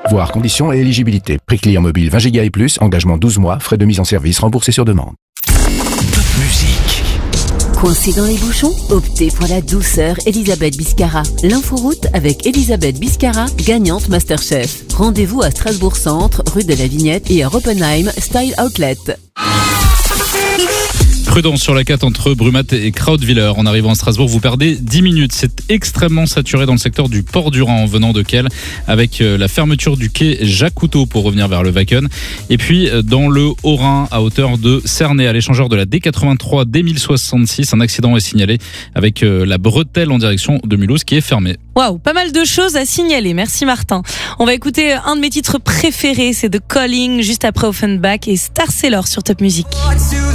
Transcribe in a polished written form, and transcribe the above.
Voir conditions et éligibilité. Prix client mobile 20 Go et plus, engagement 12 mois, frais de mise en service remboursés sur demande. Top musique. Coincé dans les bouchons? Optez pour la douceur Elisabeth Biscara. L'inforoute avec Elisabeth Biscara, gagnante Masterchef. Rendez-vous à Strasbourg Centre, rue de la Vignette et à Oppenheim Style Outlet. Prudence sur la 4 entre Brumat et Krautwiller. En arrivant à Strasbourg, vous perdez 10 minutes. C'est extrêmement saturé dans le secteur du Port du Rhin en venant de Kehl, avec la fermeture du quai Jacques Cousteau pour revenir vers le Wacken. Et puis dans le Haut-Rhin, à hauteur de Cernay, à l'échangeur de la D83 D1066, un accident est signalé avec la bretelle en direction de Mulhouse qui est fermée. Waouh, pas mal de choses à signaler. Merci Martin. On va écouter un de mes titres préférés, c'est The Calling, juste après Offenbach et Star Sailor sur Top Music.